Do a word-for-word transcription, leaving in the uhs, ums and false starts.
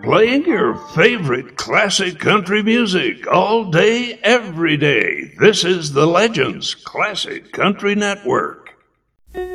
Playing your favorite classic country music all day, every day. This is the Legends Classic Country Network.